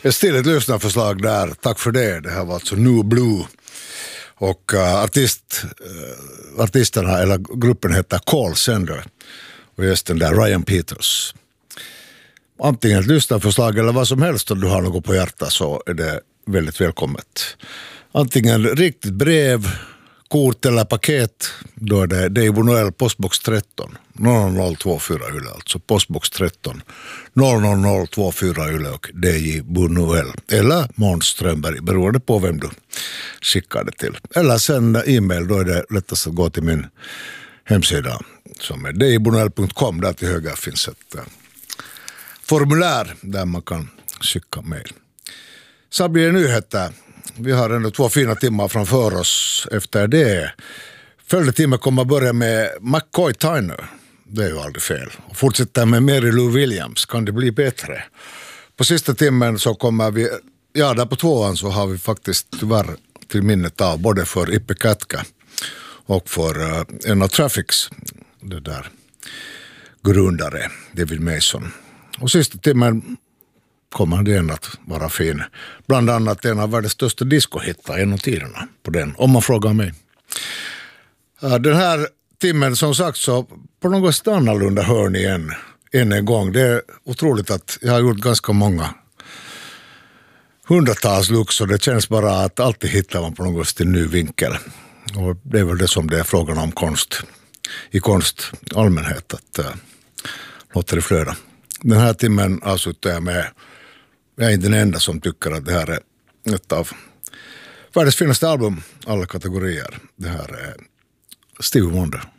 Ett stiligt lyssnarförslag där, tack för det. Det här var alltså New Blue. Och artisterna eller gruppen heter Call Sender. Och just den där Ryan Peters. Antingen ett lyssnarförslag eller vad som helst om du har något på hjärta så är det väldigt välkommet. Antingen riktigt brev, kort eller paket, då är det Dave Noel postbox 13 00024 Yle, alltså postbox 13 00024 Yle och DJ Noel eller Måns Strömberg, beroende på vem du skickar det till. Eller sen e-mail, då är det lättast att gå till min hemsida som är djbonoel.com. Där till höger finns ett formulär där man kan skicka mejl. Så blir det nyheter. Vi har ändå 2 fina timmar framför oss efter det. Följetimmen kommer att börja med McCoy Tyner. Det är ju aldrig fel. Och fortsätter med Mary Lou Williams. Kan det bli bättre? På sista timmen så kommer vi... Ja, där på 2:an så har vi faktiskt tyvärr till minnet av både för Ippe Kätkä och för en av Traffics, det där grundare David Mason. Och sista timmen kommer den att vara fin. Bland annat en av världens största discohittar genom tiderna på den, om man frågar mig. Den här timmen som sagt så på något sätt annorlunda hör ni än en gång. Det är otroligt att jag har gjort ganska många hundratals looks och det känns bara att alltid hittar man på något sätt en ny vinkel. Och det är väl det som det är frågan om konst i konst allmänhet att låta det flöda. Den här timmen avslutar jag med, jag är inte den enda som tycker att det här är ett av världens finaste album, alla kategorier. Det här är Stevie Wonder.